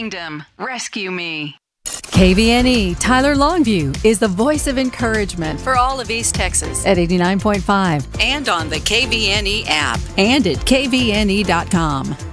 Kingdom, rescue me. KVNE Tyler Longview is the voice of encouragement for all of East Texas at 89.5 and on the KVNE app and at kvne.com.